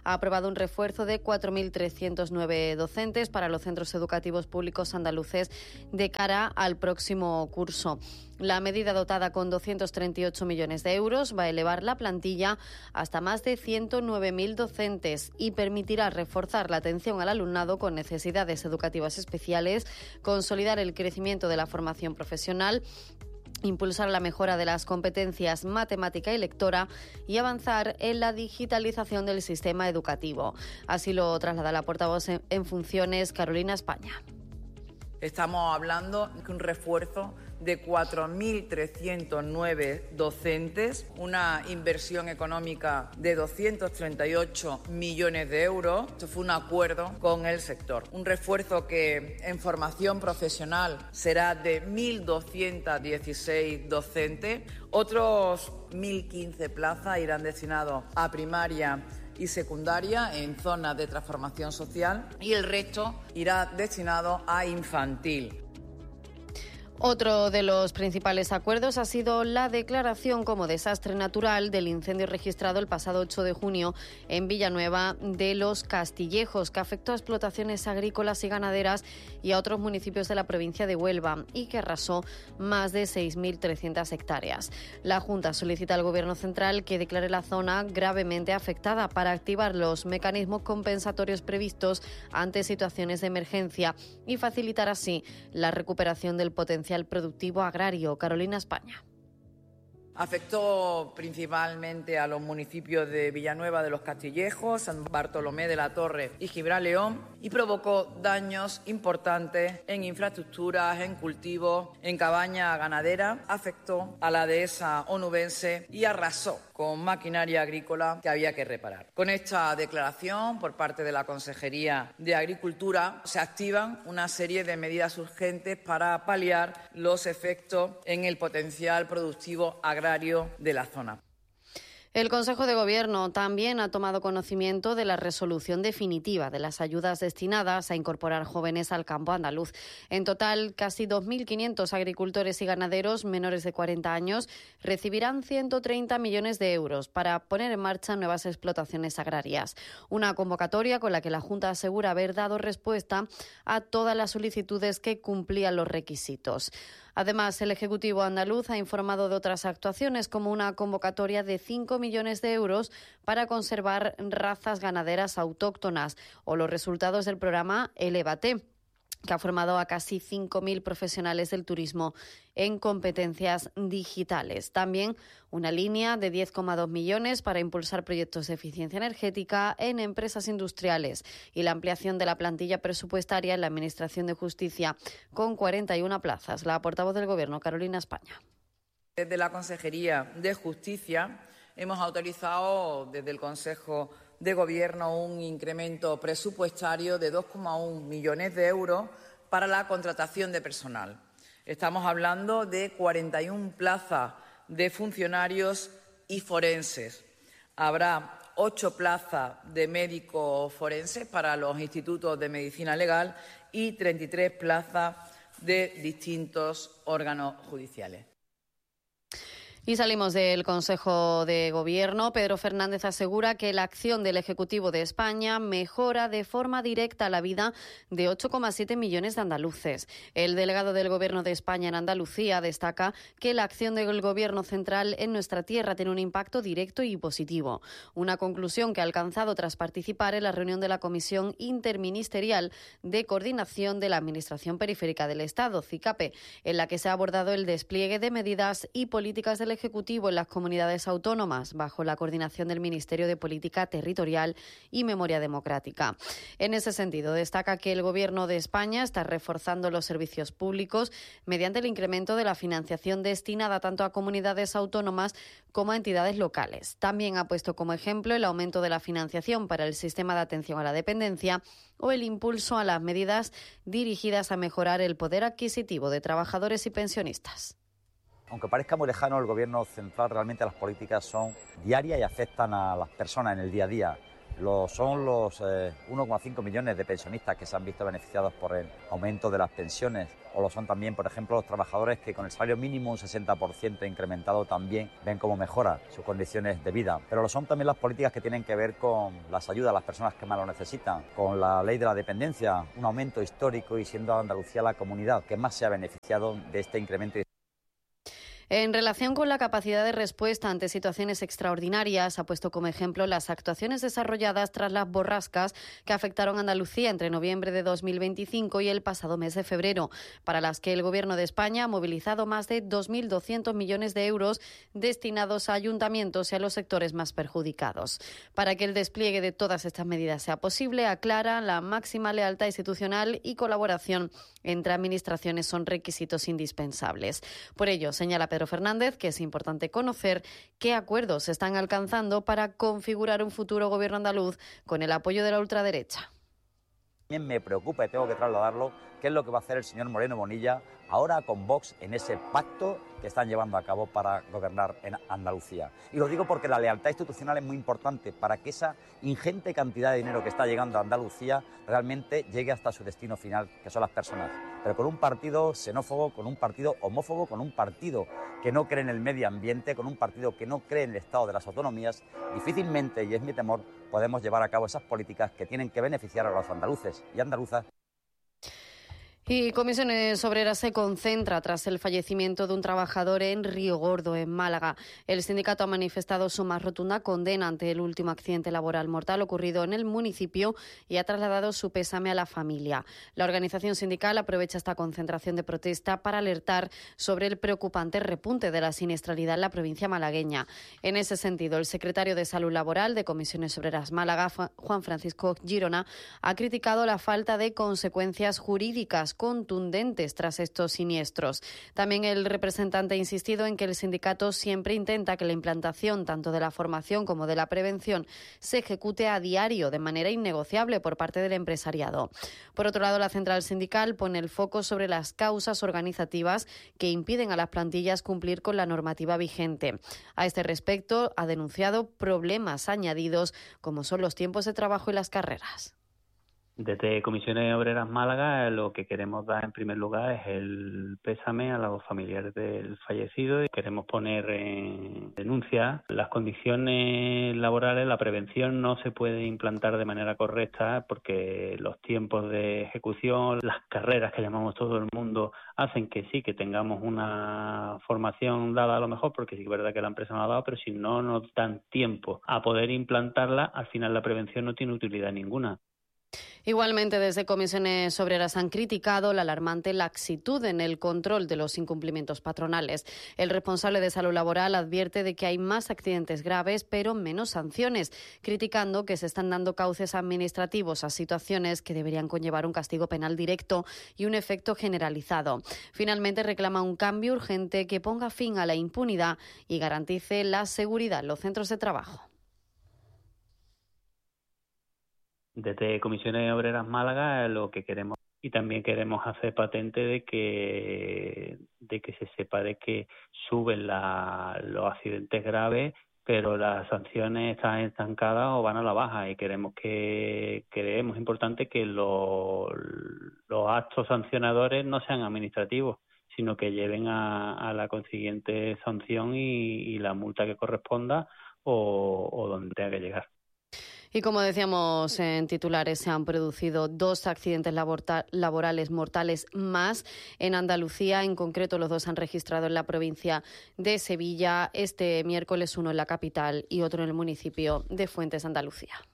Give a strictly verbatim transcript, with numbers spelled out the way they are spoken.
ha aprobado un refuerzo de cuatro mil trescientos nueve docentes para los centros educativos públicos andaluces de cara al próximo curso. La medida, dotada con doscientos treinta y ocho millones de euros, va a elevar la plantilla hasta más de ciento nueve mil docentes y permitirá reforzar la atención al alumnado con necesidades educativas especiales, consolidar el crecimiento de la formación profesional, impulsar la mejora de las competencias matemática y lectora y avanzar en la digitalización del sistema educativo. Así lo traslada la portavoz en funciones, Carolina España. Estamos hablando de un refuerzo de cuatro mil trescientos nueve docentes, una inversión económica de doscientos treinta y ocho millones de euros. Esto fue un acuerdo con el sector. Un refuerzo que en formación profesional será de mil doscientos dieciséis docentes. Otros mil quince plazas irán destinados a primaria y secundaria en zonas de transformación social y el resto irá destinado a infantil. Otro de los principales acuerdos ha sido la declaración como desastre natural del incendio registrado el pasado ocho de junio en Villanueva de los Castillejos, que afectó a explotaciones agrícolas y ganaderas y a otros municipios de la provincia de Huelva y que arrasó más de seis mil trescientas hectáreas. La Junta solicita al Gobierno central que declare la zona gravemente afectada para activar los mecanismos compensatorios previstos ante situaciones de emergencia y facilitar así la recuperación del potencial productivo agrario. Carolina España. Afectó principalmente a los municipios de Villanueva de los Castillejos, San Bartolomé de la Torre y Gibraleón y provocó daños importantes en infraestructuras, en cultivos, en cabañas ganaderas. Afectó a la dehesa onubense y arrasó con maquinaria agrícola que había que reparar. Con esta declaración por parte de la Consejería de Agricultura se activan una serie de medidas urgentes para paliar los efectos en el potencial productivo agrario de la zona. El Consejo de Gobierno también ha tomado conocimiento de la resolución definitiva de las ayudas destinadas a incorporar jóvenes al campo andaluz. En total, casi dos mil quinientos agricultores y ganaderos menores de cuarenta años recibirán ciento treinta millones de euros para poner en marcha nuevas explotaciones agrarias. Una convocatoria con la que la Junta asegura haber dado respuesta a todas las solicitudes que cumplían los requisitos. Además, el Ejecutivo andaluz ha informado de otras actuaciones, como una convocatoria de cinco millones de euros para conservar razas ganaderas autóctonas o los resultados del programa Elévate, que ha formado a casi cinco mil profesionales del turismo en competencias digitales. También una línea de diez coma dos millones para impulsar proyectos de eficiencia energética en empresas industriales y la ampliación de la plantilla presupuestaria en la Administración de Justicia con cuarenta y una plazas. La portavoz del Gobierno, Carolina España. Desde la Consejería de Justicia hemos autorizado desde el Consejo de Gobierno un incremento presupuestario de dos coma uno millones de euros para la contratación de personal. Estamos hablando de cuarenta y una plazas de funcionarios y forenses. Habrá ocho plazas de médicos forenses para los institutos de medicina legal y treinta y tres plazas de distintos órganos judiciales. Y salimos del Consejo de Gobierno. Pedro Fernández asegura que la acción del Ejecutivo de España mejora de forma directa la vida de ocho coma siete millones de andaluces. El delegado del Gobierno de España en Andalucía destaca que la acción del Gobierno central en nuestra tierra tiene un impacto directo y positivo. Una conclusión que ha alcanzado tras participar en la reunión de la Comisión Interministerial de Coordinación de la Administración Periférica del Estado, CICAPE, en la que se ha abordado el despliegue de medidas y políticas del Ejecutivo en las comunidades autónomas bajo la coordinación del Ministerio de Política Territorial y Memoria Democrática. En ese sentido, destaca que el Gobierno de España está reforzando los servicios públicos mediante el incremento de la financiación destinada tanto a comunidades autónomas como a entidades locales. También ha puesto como ejemplo el aumento de la financiación para el sistema de atención a la dependencia o el impulso a las medidas dirigidas a mejorar el poder adquisitivo de trabajadores y pensionistas. Aunque parezca muy lejano, el Gobierno central realmente las políticas son diarias y afectan a las personas en el día a día. Lo son los eh, uno coma cinco millones de pensionistas que se han visto beneficiados por el aumento de las pensiones, o lo son también, por ejemplo, los trabajadores que con el salario mínimo un sesenta por ciento incrementado también ven cómo mejora sus condiciones de vida. Pero lo son también las políticas que tienen que ver con las ayudas a las personas que más lo necesitan, con la ley de la dependencia, un aumento histórico y siendo Andalucía la comunidad que más se ha beneficiado de este incremento. En relación con la capacidad de respuesta ante situaciones extraordinarias, ha puesto como ejemplo las actuaciones desarrolladas tras las borrascas que afectaron a Andalucía entre noviembre de dos mil veinticinco y el pasado mes de febrero, para las que el Gobierno de España ha movilizado más de dos mil doscientos millones de euros destinados a ayuntamientos y a los sectores más perjudicados. Para que el despliegue de todas estas medidas sea posible, aclara, la máxima lealtad institucional y colaboración entre administraciones son requisitos indispensables. Por ello, señala Pedro Fernández que es importante conocer qué acuerdos se están alcanzando para configurar un futuro gobierno andaluz con el apoyo de la ultraderecha. También me preocupa y tengo que trasladarlo, qué es lo que va a hacer el señor Moreno Bonilla ahora con Vox en ese pacto que están llevando a cabo para gobernar en Andalucía. Y lo digo porque la lealtad institucional es muy importante para que esa ingente cantidad de dinero que está llegando a Andalucía realmente llegue hasta su destino final, que son las personas. Pero con un partido xenófobo, con un partido homófobo, con un partido que no cree en el medio ambiente, con un partido que no cree en el Estado de las autonomías, difícilmente, y es mi temor, podemos llevar a cabo esas políticas que tienen que beneficiar a los andaluces y andaluzas. Y Comisiones Obreras se concentra tras el fallecimiento de un trabajador en Río Gordo, en Málaga. El sindicato ha manifestado su más rotunda condena ante el último accidente laboral mortal ocurrido en el municipio y ha trasladado su pésame a la familia. La organización sindical aprovecha esta concentración de protesta para alertar sobre el preocupante repunte de la siniestralidad en la provincia malagueña. En ese sentido, el secretario de Salud Laboral de Comisiones Obreras Málaga, Juan Francisco Girona, ha criticado la falta de consecuencias jurídicas contundentes tras estos siniestros. También el representante ha insistido en que el sindicato siempre intenta que la implantación tanto de la formación como de la prevención se ejecute a diario de manera innegociable por parte del empresariado. Por otro lado, la central sindical pone el foco sobre las causas organizativas que impiden a las plantillas cumplir con la normativa vigente. A este respecto, ha denunciado problemas añadidos como son los tiempos de trabajo y las carreras. Desde Comisiones Obreras Málaga lo que queremos dar en primer lugar es el pésame a los familiares del fallecido y queremos poner en denuncia las condiciones laborales. La prevención no se puede implantar de manera correcta porque los tiempos de ejecución, las carreras que llamamos todo el mundo, hacen que sí, que tengamos una formación dada a lo mejor, porque sí que es verdad que la empresa nos ha dado, pero si no nos dan tiempo a poder implantarla, al final la prevención no tiene utilidad ninguna. Igualmente, desde Comisiones Obreras han criticado la alarmante laxitud en el control de los incumplimientos patronales. El responsable de Salud Laboral advierte de que hay más accidentes graves, pero menos sanciones, criticando que se están dando cauces administrativos a situaciones que deberían conllevar un castigo penal directo y un efecto generalizado. Finalmente, reclama un cambio urgente que ponga fin a la impunidad y garantice la seguridad en los centros de trabajo. Desde Comisiones Obreras Málaga lo que queremos y también queremos hacer patente de que de que se sepa de que suben la, los accidentes graves, pero las sanciones están estancadas o van a la baja, y queremos que creemos importante que los, los actos sancionadores no sean administrativos, sino que lleven a, a la consiguiente sanción y, y la multa que corresponda o, o donde tenga que llegar. Y como decíamos en titulares, se han producido dos accidentes laborales mortales más en Andalucía. En concreto, los dos se han registrado en la provincia de Sevilla. Este miércoles, uno en la capital y otro en el municipio de Fuentes, Andalucía.